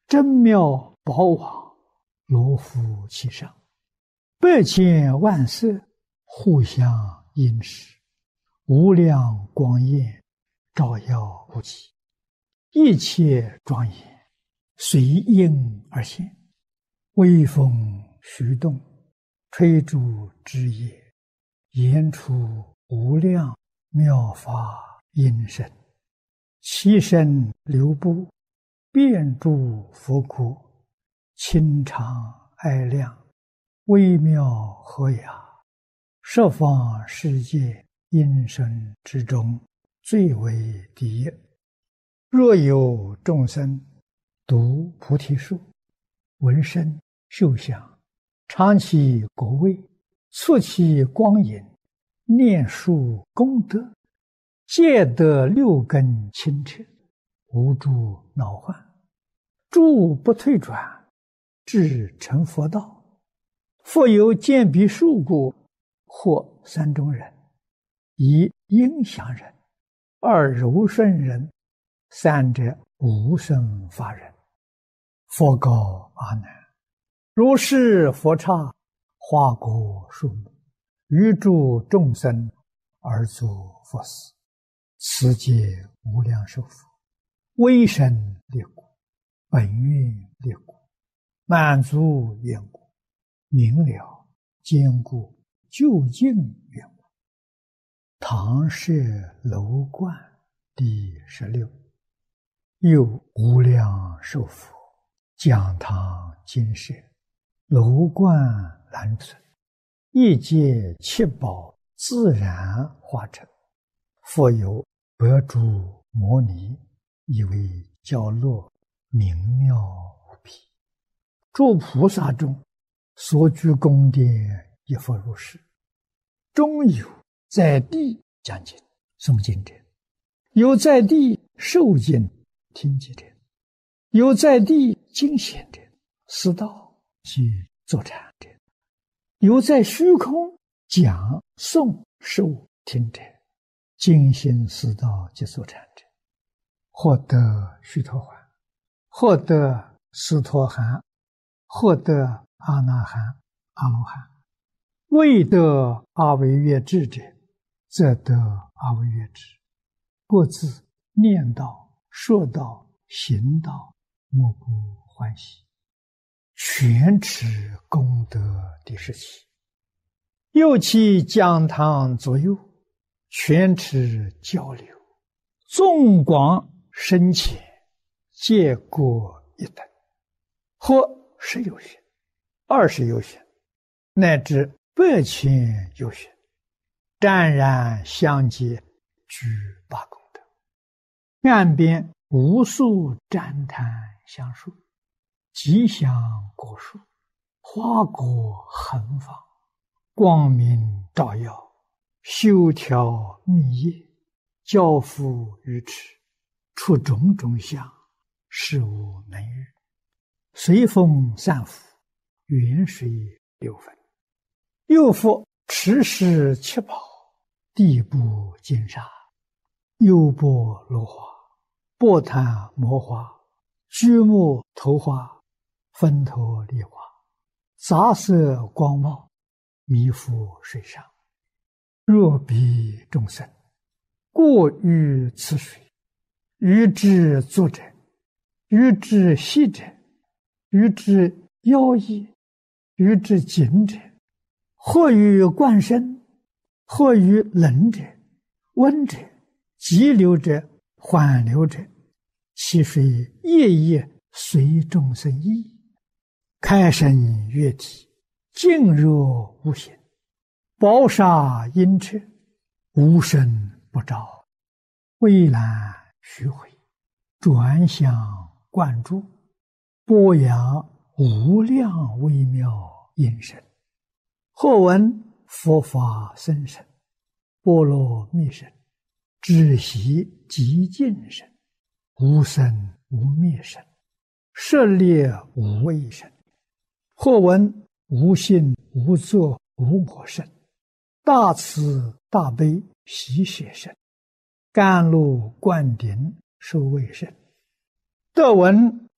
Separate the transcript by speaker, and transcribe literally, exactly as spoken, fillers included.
Speaker 1: 真妙宝网，罗浮其上，百千万色，互相映饰，无量光焰，照耀不齐，一切庄严，随应而现。微风徐动，吹竹枝叶，言出无量妙法音声，其声流布，遍诸佛国，清长爱亮，微妙和雅，十方世界音声之中，最为第一。若有众生读菩提树，闻声嗅香，尝其果味，触其光影，念述功德，皆得六根清澈，无诸恼患，诸不退转，至成佛道。复有见彼树故，或三种人：一音响人，二柔顺人，三者无生法人。佛告阿难：如是佛刹，花果树木，于诸众生而作佛事，此皆无量寿佛，威神力故，本愿力故，满足愿故，明了坚固究竟愿故。唐舍楼观第十六。又无量寿佛，讲堂金舍，楼观兰村，一界七宝自然化成，复有百诸摩尼，以为教乐，明妙无比。诸菩萨中，所居宫殿亦复如是。中有在地讲经诵经者，有在地受经听经者，有在地经显者，思道及坐禅者，有在虚空讲诵受听者，精心思道及坐禅者，获得须陀洹，获得斯陀含，获得阿那含、阿罗汉。未得阿惟越致者，则得阿惟越致。各自念道、说道、行道，莫不欢喜。全持功德第十七。又其讲堂左右，全持交流，纵广深浅，皆各一等，或十有寻，二十有寻，乃至百千有寻，湛然相接，具八功德。岸边无数旃檀香树，吉祥果树，花果横放，光明照耀，修条密叶，交付于持，出种种相，事无能遇。随风散伏，远水流分。又复持世七宝，地部金沙，优波罗花，波檀摩花，居木头花，分头梨花，杂色光茂，弥覆水上。若彼众生过于此水，于之作者，于之息者，于之妖异，于之紧者，或于灌身，或于冷者、温者、急流者、缓流者，其水夜夜随众生意，开生悦体，静若无形，宝沙阴彻，无声不照，蔚蓝虚回，转向灌注，播扬无量微妙音声。或闻佛法僧声，波罗蜜声，止息极尽声，无生无灭声，舍猎无畏声。或闻无性无作无我声，大慈大悲喜舍声，甘露灌顶受畏声。得闻